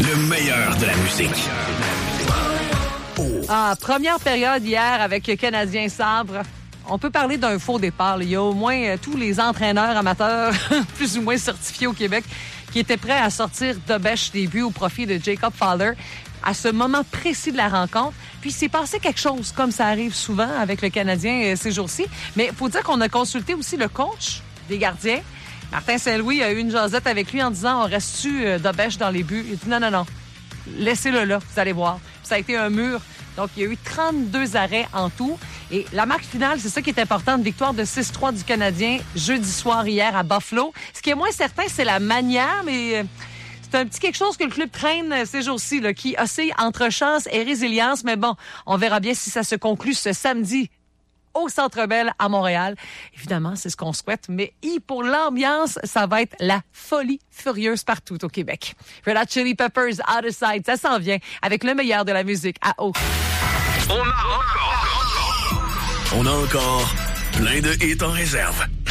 Le meilleur de la musique. Première période hier avec Canadien Sabre. On peut parler d'un faux départ. Il y a au moins tous les entraîneurs amateurs, plus ou moins certifiés au Québec, qui étaient prêts à sortir de bêche des buts au profit de Jacob Fowler à ce moment précis de la rencontre. Puis, il s'est passé quelque chose, comme ça arrive souvent avec le Canadien ces jours-ci. Mais il faut dire qu'on a consulté aussi le coach des gardiens. Martin Saint-Louis a eu une jasette avec lui en disant « On reste-tu de bêche dans les buts? » Il a dit « Non. Laissez-le là, vous allez voir. » Ça a été un mur. Donc, il y a eu 32 arrêts en tout. Et la marque finale, c'est ça qui est important, une victoire de 6-3 du Canadien jeudi soir hier à Buffalo. Ce qui est moins certain, c'est la manière, mais c'est un petit quelque chose que le club traîne ces jours-ci, là, qui oscille entre chance et résilience. Mais bon, on verra bien si ça se conclut ce samedi au Centre Bell à Montréal. Évidemment, c'est ce qu'on souhaite, mais pour l'ambiance, ça va être la folie furieuse partout au Québec. Red Hot Chili Peppers, Out of Sight, ça s'en vient avec le meilleur de la musique à eau. On a encore plein de hits en réserve.